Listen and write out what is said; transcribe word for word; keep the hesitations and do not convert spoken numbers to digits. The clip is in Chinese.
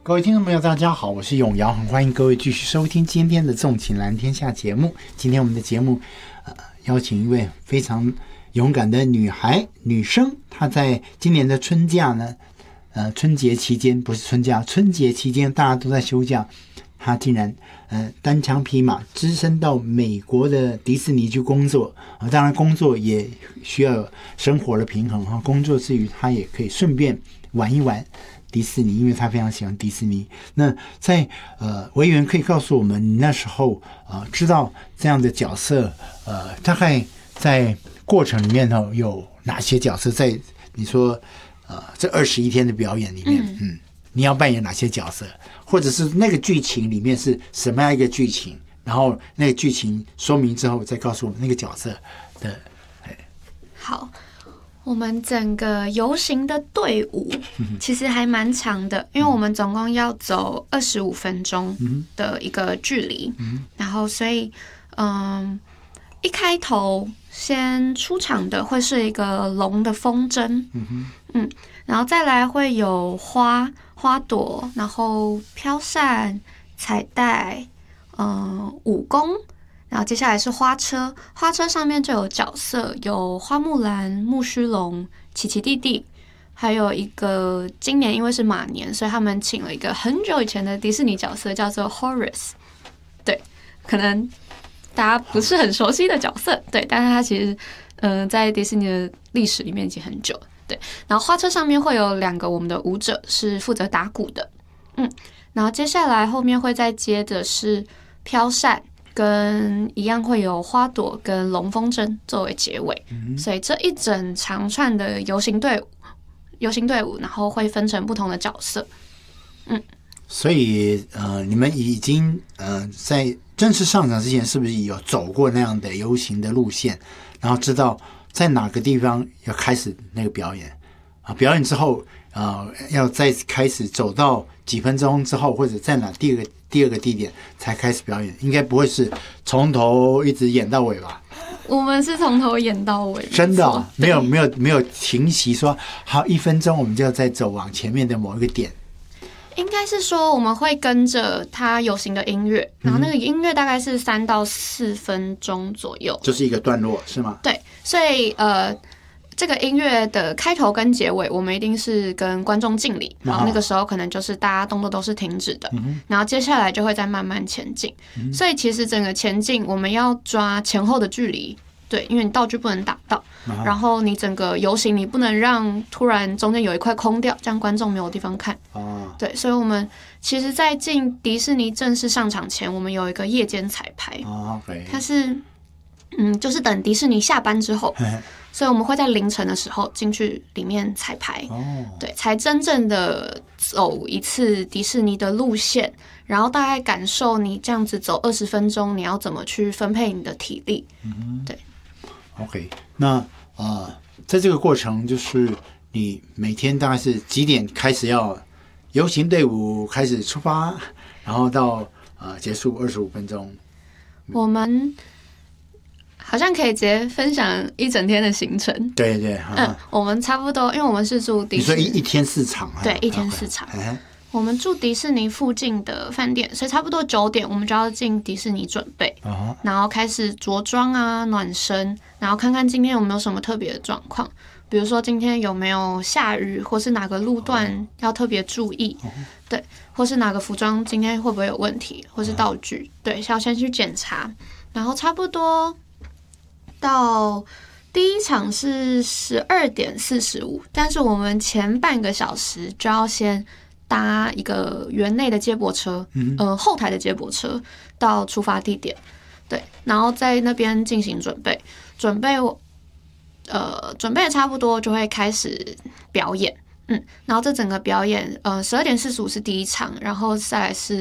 各位听众朋友大家好，我是永尧，很欢迎各位继续收听今天的纵情蓝天下节目。今天我们的节目、呃、邀请一位非常勇敢的女孩女生，她在今年的春假呢呃，春节期间，不是春假，春节期间大家都在休假，她竟然呃单枪匹马只身到美国的迪士尼去工作、呃、当然工作也需要生活的平衡、呃、工作之余她也可以顺便玩一玩迪士尼，因为他非常喜欢迪士尼。那在呃，委员可以告诉我们，你那时候呃知道这样的角色，呃，大概在过程里面呢有哪些角色？在你说呃这二十一天的表演里面，嗯，嗯，你要扮演哪些角色？或者是那个剧情里面是什么样一个剧情？然后那个剧情说明之后，再告诉我们那个角色的。 好。我们整个游行的队伍其实还蛮长的，因为我们总共要走二十五分钟的一个距离，然后所以嗯，一开头先出场的会是一个龙的风筝，嗯，然后再来会有花花朵，然后飘扇、彩带，嗯，武功。然后接下来是花车，花车上面就有角色，有花木兰、木须龙、奇奇弟弟，还有一个今年因为是马年，所以他们请了一个很久以前的迪士尼角色，叫做 Horace。对，可能大家不是很熟悉的角色，对，但是他其实呃在迪士尼的历史里面已经很久。对，然后花车上面会有两个我们的舞者是负责打鼓的，嗯，然后接下来后面会再接的是飘扇。跟一样会有花朵跟龙风筝作为结尾、嗯、所以这一整长串的游行队伍游行队伍然后会分成不同的角色。嗯， 所以呃，你们已经呃在正式上场之前是不是有走过那样的游行的路线，然后知道在哪个地方要开始那个表演啊？表演之后呃要再开始走到几分钟之后，或者在哪第二个第二个地点才开始表演，应该不会是从头一直演到尾吧？ 我们是从头演到尾， 真的、哦、没有没有没有停息说好一分钟我们就要再走往前面的某一个点。 应该是说我们会跟着他游行的音乐，然后那个音乐大概是三到四分钟左右， 就是一个段落是吗？ 对，所以呃。这个音乐的开头跟结尾，我们一定是跟观众敬礼，然后那个时候可能就是大家动作都是停止的，然后接下来就会再慢慢前进。所以其实整个前进，我们要抓前后的距离，对，因为你道具不能打到，然后你整个游行你不能让突然中间有一块空掉，这样观众没有地方看。对，所以我们其实，在进迪士尼正式上场前，我们有一个夜间彩排，它是嗯，就是等迪士尼下班之后。所以我们会在凌晨的时候进去里面彩排，哦、对，才真正的走一次迪士尼的路线，然后大概感受你这样子走二十分钟，你要怎么去分配你的体力。嗯、对 ，OK， 那呃，在这个过程，就是你每天大概是几点开始要游行队伍开始出发，然后到呃结束二十五分钟。 我们。好像可以直接分享一整天的行程。 对对， 嗯，我们差不多，因为我们是住迪士尼， 你说一一天四场， 对，一天四场。Okay. 我们住迪士尼附近的饭店，所以差不多九点我们就要进迪士尼准备， uh-huh. 然后开始着装啊、暖身，然后看看今天有没有什么特别的状况，比如说今天有没有下雨，或是哪个路段要特别注意， uh-huh. 对，或是哪个服装今天会不会有问题，或是道具， uh-huh. 对，要先去检查，然后差不多。到第一场是十二点四十五，但是我们前半个小时就要先搭一个园内的接驳车，嗯、呃，后台的接驳车到出发地点，对，然后在那边进行准备，准备，呃，准备差不多就会开始表演，嗯，然后这整个表演，呃，十二点四十五是第一场，然后再来是